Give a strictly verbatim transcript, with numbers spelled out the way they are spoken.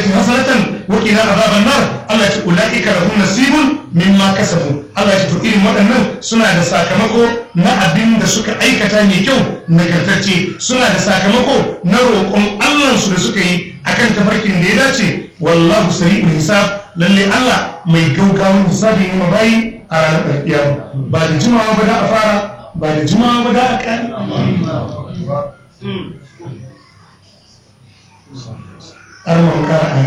sayyi'atin hasanatan wa qina adhaban nar Allah ce ulaika lahum nasibun mimma kasabu Allah ce to irin waɗannan suna da sakamako na abin da suka aikata mai kyau nagartacce suna da sakamako na roƙon Allah su da suka yi akan tafarkin da ya dace wallahu sari'ul hisab lalle Allah mai gaugawan hisabi ne mabayi a ranar kiyama ba da jimawa ba da a fara ba da jimawa ba da a ƙari har mun kara